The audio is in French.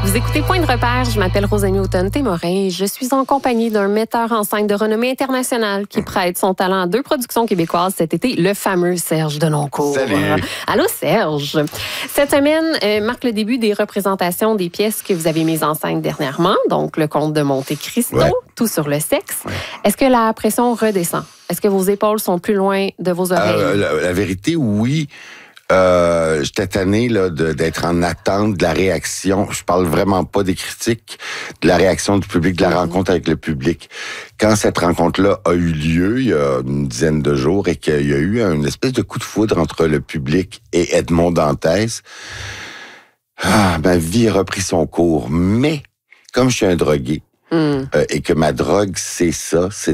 Vous écoutez Point de repère, je m'appelle Rosemary Autonne-Témorin et je suis en compagnie d'un metteur en scène de renommée internationale qui prête son talent à 2 productions québécoises cet été, le fameux Serge Denoncourt. Salut! Allô Serge! Cette semaine marque le début des représentations des pièces que vous avez mises en scène dernièrement, donc Le Comte de Monte Cristo, Tout sur le sexe. Ouais. Est-ce que la pression redescend? Est-ce que vos épaules sont plus loin de vos oreilles? La vérité, oui. J'étais tanné là, d'être en attente de la réaction. Je parle vraiment pas des critiques, de la réaction du public, de la rencontre avec le public. Quand cette rencontre-là a eu lieu, il y a une dizaine de jours, et qu'il y a eu une espèce de coup de foudre entre le public et Edmond Dantes, ma vie a repris son cours. Mais, comme je suis un drogué, et que ma drogue, c'est ça, c'est